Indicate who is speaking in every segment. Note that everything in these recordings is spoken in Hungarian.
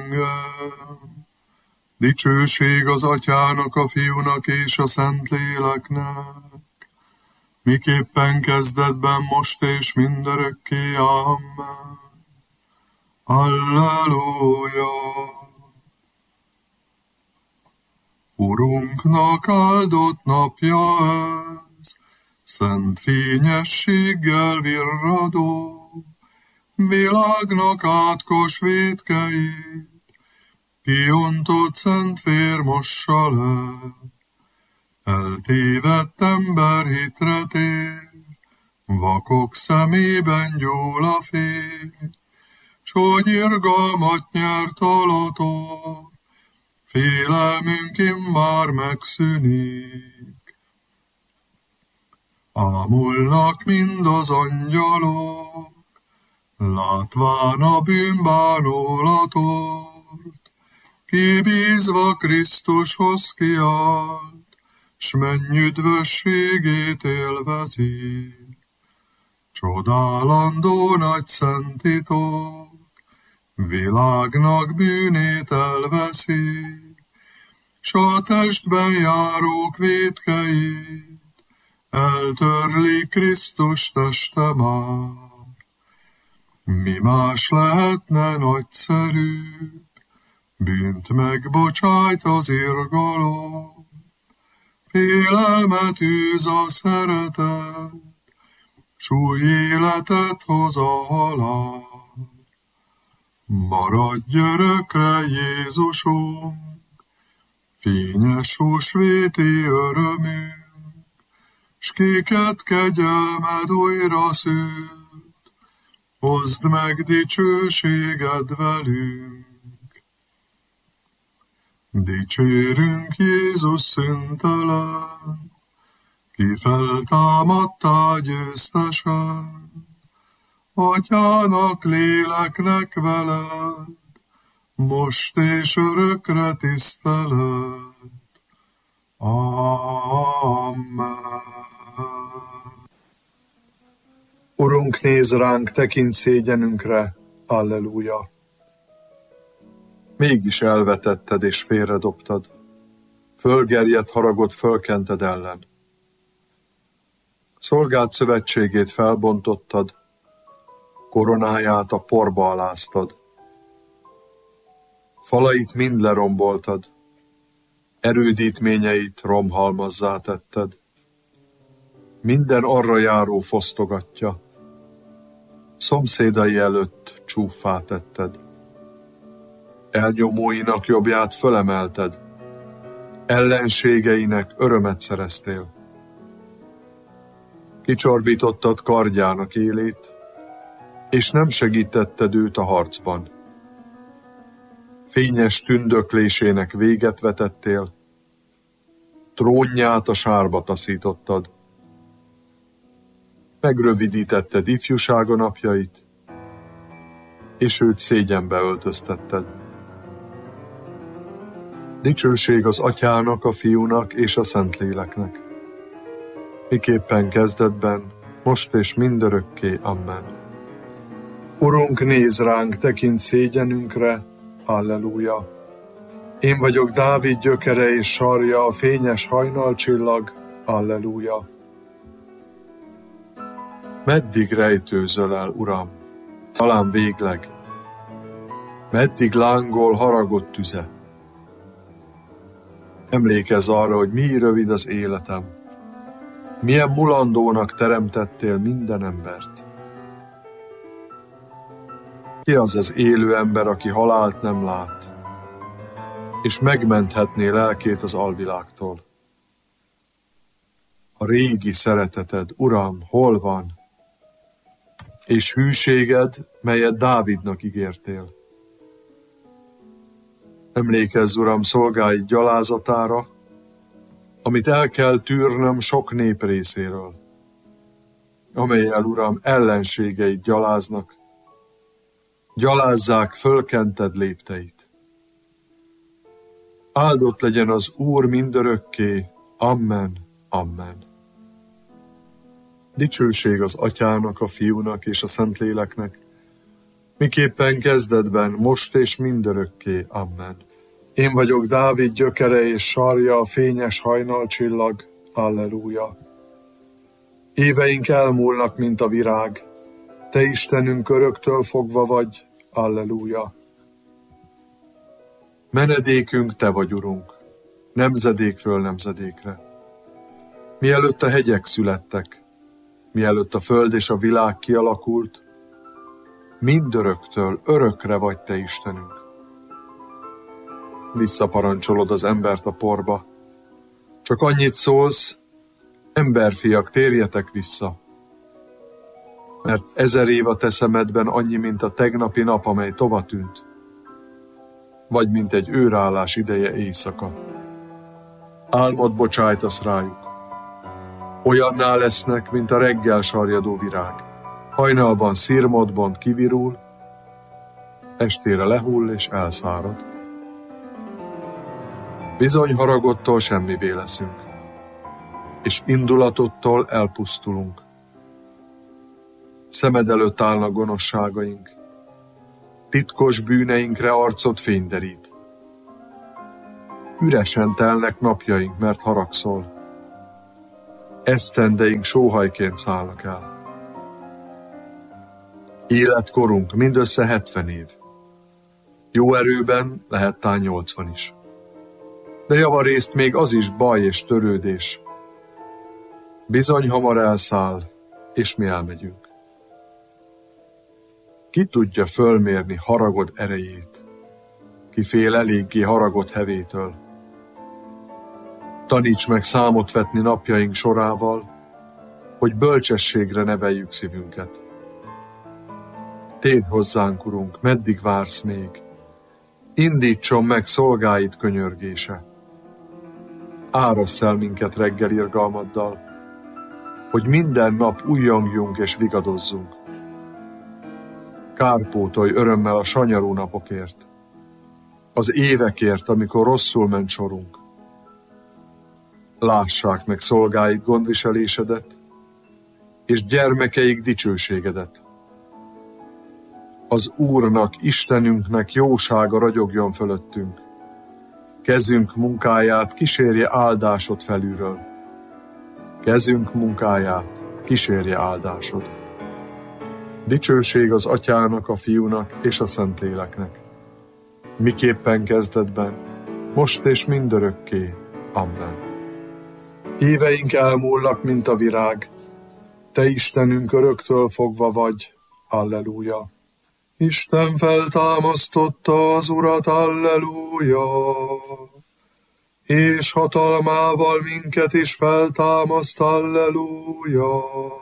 Speaker 1: engem. Dicsőség az Atyának, a Fiúnak és a Szentléleknek, miképpen kezdetben, most és mindörökké. Amen. Alleluja! Urunknak áldott napja ez, szent fényességgel virradó, világnak átkos vétkeit, kiontott szent vér mossa le. Eltévedt ember hitre tér, vakok szemében gyúl a fény, s hogy irgalmat nyert alator, félelmünk immár megszűnik. Ámulnak mind az angyalok, látván a bűnbánulatort, kibízva Krisztushoz kiált, s menny üdvösségét élvezi. Csodálandó nagy szent titok, világnak bűnét elveszi, s a testben járók vétkeit eltörli Krisztus teste már. Mi más lehetne nagyszerűbb, bűnt megbocsájt az irgalom, félelmet űz a szeretet, s új életet hoz a halál. Maradj örökre, Jézusunk, fényes húsvéti örömünk, s kiket kegyelmed újra szült, hozd meg dicsőséged velünk. Dicsérünk Jézus szüntelen, ki feltámadtál győztesen, Atyának, léleknek veled, most és örökre tisztelet. Amen.
Speaker 2: Urunk, nézz ránk, tekints szégyenünkre. Alleluja.
Speaker 1: Mégis elvetetted és félredobtad, fölgerjedt haragot fölkented ellen. Szolgád szövetségét felbontottad, koronáját a porba aláztad. Falait mind leromboltad, erődítményeit romhalmazzá tetted. Minden arra járó fosztogatja, szomszédai előtt csúffá tetted. Elnyomóinak jobbját fölemelted, ellenségeinek örömet szereztél. Kicsorbítottad kardjának élét, és nem segítetted őt a harcban. Fényes tündöklésének véget vetettél, trónját a sárba taszítottad. Megrövidítetted ifjúsága napjait, és őt szégyenbe öltöztetted. Dicsőség az Atyának, a Fiúnak és a Szentléleknek, miképpen kezdetben, most és mindörökké. Amen.
Speaker 2: Urunk, nézz ránk, tekints szégyenünkre. Halleluja. Én vagyok Dávid gyökere és sarja, a fényes hajnalcsillag. Halleluja.
Speaker 1: Meddig rejtőzöl el, Uram? Talán végleg. Meddig lángol haragott tüze? Emlékezz arra, hogy mi rövid az életem. Milyen mulandónak teremtettél minden embert. Ki az az élő ember, aki halált nem lát, és megmenthetné lelkét az alvilágtól? A régi szereteted, Uram, hol van? És hűséged, melyet Dávidnak ígértél. Emlékezz, Uram, szolgáid gyalázatára, amit el kell tűrnöm sok nép részéről, amellyel, Uram, ellenségeid gyaláznak, gyalázzák fölkented lépteit. Áldott legyen az Úr mindörökké. Amen. Amen. Dicsőség az Atyának, a Fiúnak és a Szentléleknek, miképpen kezdetben, most és mindörökké. Amen. Én vagyok Dávid gyökere és sarja, a fényes hajnalcsillag. Alleluja. Éveink elmúlnak, mint a virág. Te Istenünk öröktől fogva vagy. Alleluja. Menedékünk Te vagy, Urunk, nemzedékről nemzedékre. Mielőtt a hegyek születtek, mielőtt a föld és a világ kialakult, mindöröktől örökre vagy Te Istenünk. Visszaparancsolod az embert a porba. Csak annyit szólsz, emberfiak, térjetek vissza. Mert 1000 év a te szemedben annyi, mint a tegnapi nap, amely tova tűnt. Vagy mint egy őrállás ideje éjszaka. Álmot bocsájtasz rájuk. Olyanná lesznek, mint a reggel sarjadó virág. Hajnalban szirmodban kivirul, estére lehull és elszárad. Bizony haragodtól semmivé leszünk, és indulatottól elpusztulunk. Szemed előtt állnak gonoszságaink, titkos bűneinkre arcod fényderít. Üresen telnek napjaink, mert haragszol. Esztendeink sóhajként szállnak el. Életkorunk mindössze 70 év. Jó erőben lehet tán 80 is. De javarészt még az is baj és törődés. Bizony hamar elszáll, és mi elmegyünk. Ki tudja fölmérni haragod erejét? Ki fél eléggé haragod hevétől? Taníts meg számot vetni napjaink sorával, hogy bölcsességre neveljük szívünket. Térj hozzánk, Urunk, meddig vársz még? Indítson meg szolgáid könyörgése. Árassz el minket reggel irgalmaddal, hogy minden nap újjongjunk és vigadozzunk. Kárpótolj örömmel a sanyarú napokért, az évekért, amikor rosszul ment sorunk. Lássák meg szolgáid gondviselésedet, és gyermekeik dicsőségedet. Az Úrnak, Istenünknek jósága ragyogjon fölöttünk. Kezünk munkáját kísérje áldásod felülről. Kezünk munkáját kísérje áldásod. Dicsőség az Atyának, a Fiúnak és a Szentléleknek. Miképpen kezdetben, most és mindörökké. Amen. Éveink elmúlnak, mint a virág. Te Istenünk öröktől fogva vagy. Alleluja. Isten feltámasztotta az Urat, alleluja, és hatalmával minket is feltámaszt, alleluja.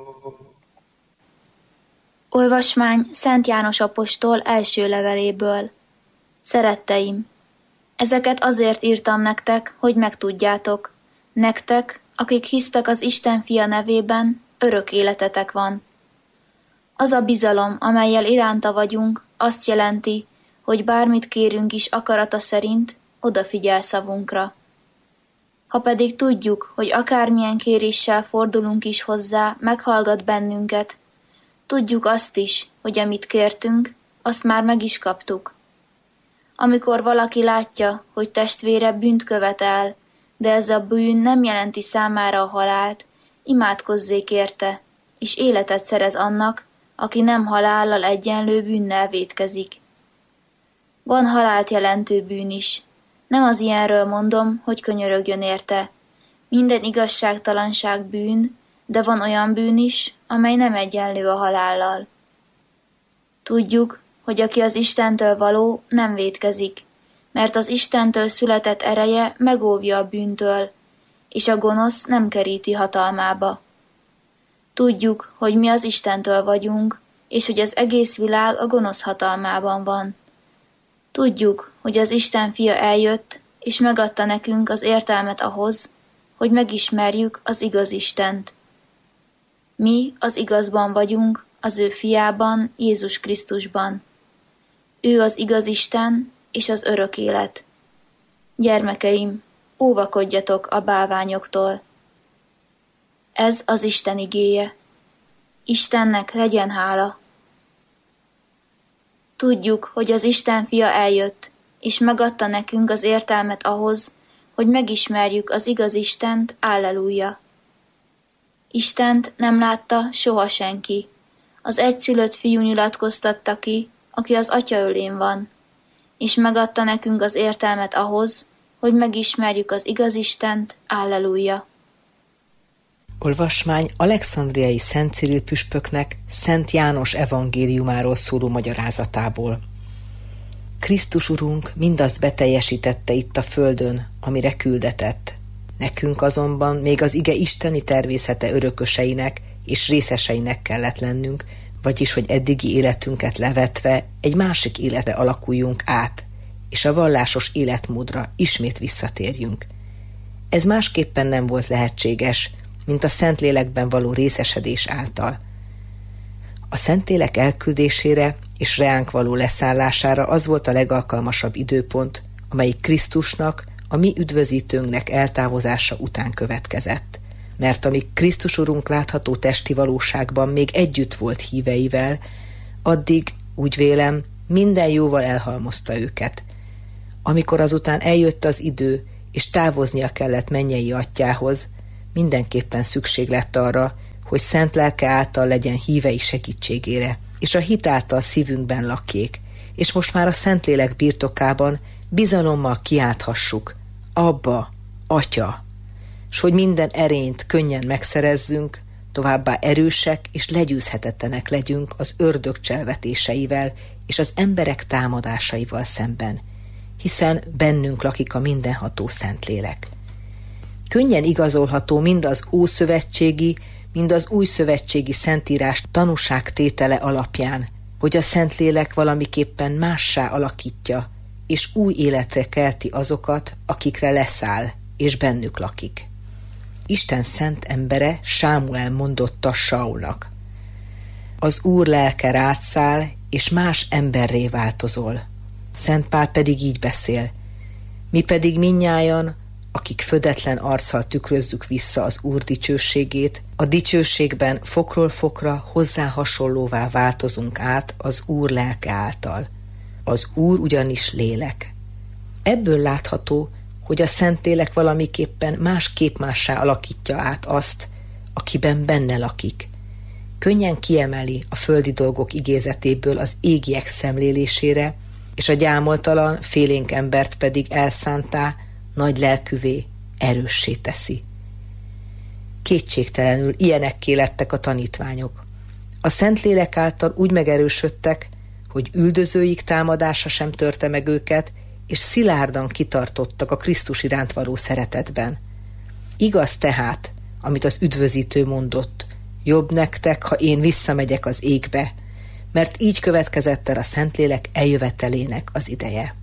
Speaker 3: Olvasmány Szent János apostol első leveléből. Szeretteim, ezeket azért írtam nektek, hogy megtudjátok. Nektek, akik hisztek az Isten fia nevében, örök életetek van. Az a bizalom, amellyel iránta vagyunk, azt jelenti, hogy bármit kérünk is akarata szerint, odafigyel szavunkra. Ha pedig tudjuk, hogy akármilyen kéréssel fordulunk is hozzá, meghallgat bennünket, tudjuk azt is, hogy amit kértünk, azt már meg is kaptuk. Amikor valaki látja, hogy testvére bűnt követ el, de ez a bűn nem jelenti számára a halált, imádkozzék érte, és életet szerez annak, aki nem halállal egyenlő bűnnel vétkezik. Van halált jelentő bűn is. Nem az ilyenről mondom, hogy könyörögjön érte. Minden igazságtalanság bűn, de van olyan bűn is, amely nem egyenlő a halállal. Tudjuk, hogy aki az Istentől való, nem vétkezik, mert az Istentől született ereje megóvja a bűntől, és a gonosz nem keríti hatalmába. Tudjuk, hogy mi az Istentől vagyunk, és hogy az egész világ a gonosz hatalmában van. Tudjuk, hogy az Isten fia eljött, és megadta nekünk az értelmet ahhoz, hogy megismerjük az igaz Istent. Mi az igazban vagyunk, az ő fiában, Jézus Krisztusban. Ő az igaz Isten és az örök élet. Gyermekeim, óvakodjatok a bálványoktól. Ez az Isten igéje. Istennek legyen hála. Tudjuk, hogy az Isten fia eljött, és megadta nekünk az értelmet ahhoz, hogy megismerjük az igaz Istent, Alleluja. Istent nem látta soha senki. Az egyszülött fiú nyilatkoztatta ki, aki az Atya ölén van, és megadta nekünk az értelmet ahhoz, hogy megismerjük az igaz Istent, Alleluja.
Speaker 4: Olvasmány Alexandriai Szent Ciril püspöknek Szent János evangéliumáról szóló magyarázatából. Krisztus Urunk mindazt beteljesítette itt a földön, amire küldetett. Nekünk azonban még az ige isteni természete örököseinek és részeseinek kellett lennünk, vagyis hogy eddigi életünket levetve egy másik életre alakuljunk át, és a vallásos életmódra ismét visszatérjünk. Ez másképpen nem volt lehetséges, mint a Szentlélekben való részesedés által. A Szentlélek elküldésére és reánk való leszállására az volt a legalkalmasabb időpont, amelyik Krisztusnak, a mi üdvözítőnknek eltávozása után következett. Mert amíg Krisztus Urunk látható testi valóságban még együtt volt híveivel, addig, úgy vélem, minden jóval elhalmozta őket. Amikor azután eljött az idő, és távoznia kellett mennyei atyához, mindenképpen szükség lett arra, hogy szent lelke által legyen hívei segítségére, és a hit által szívünkben lakjék, és most már a Szentlélek birtokában bizalommal kiálthassuk: Abba, Atya! S hogy minden erényt könnyen megszerezzünk, továbbá erősek és legyőzhetetlenek legyünk az ördög cselvetéseivel és az emberek támadásaival szemben, hiszen bennünk lakik a mindenható Szentlélek. Könnyen igazolható mind az ószövetségi, mind az újszövetségi szentírás tanúságtétele alapján, hogy a Szentlélek valamiképpen mássá alakítja, és új életre kelti azokat, akikre leszáll, és bennük lakik. Isten szent embere Sámuel mondotta Saulnak: az Úr lelke rád száll, és más emberré változol. Szent Pál pedig így beszél: mi pedig mindnyájan, akik födetlen arccal tükrözzük vissza az Úr dicsőségét, a dicsőségben fokról fokra hozzá hasonlóvá változunk át az Úr lelke által. Az Úr ugyanis lélek. Ebből látható, hogy a Szentlélek valamiképpen másképp mássá alakítja át azt, akiben benne lakik. Könnyen kiemeli a földi dolgok igézetéből az égiek szemlélésére, és a gyámoltalan, félénk embert pedig elszántá, nagy lelkűvé, erőssé teszi. Kétségtelenül ilyenekké lettek a tanítványok. A Szentlélek által úgy megerősödtek, hogy üldözőik támadása sem törte meg őket, és szilárdan kitartottak a Krisztus iránt való szeretetben. Igaz tehát, amit az üdvözítő mondott: jobb nektek, ha én visszamegyek az égbe, mert így következett el a Szentlélek eljövetelének az ideje.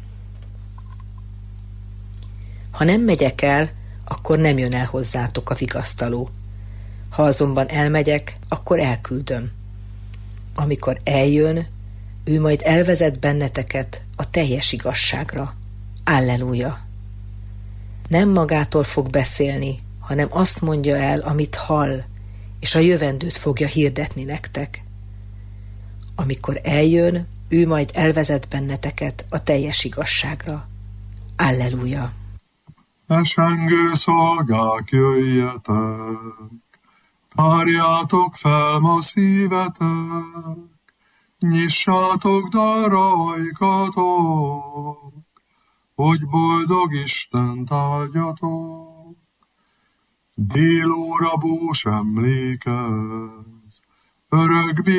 Speaker 4: Ha nem megyek el, akkor nem jön el hozzátok a vigasztaló. Ha azonban elmegyek, akkor elküldöm. Amikor eljön, ő majd elvezet benneteket a teljes igazságra. Alleluja! Nem magától fog beszélni, hanem azt mondja el, amit hall, és a jövendőt fogja hirdetni nektek. Amikor eljön, ő majd elvezet benneteket a teljes igazságra. Alleluja!
Speaker 2: Esengő szolgák, jöjjetek, tárjátok fel ma szívetek, nyissátok darra ajkatok, hogy boldog Istent áldjatok. Délóra bús emlékez, örök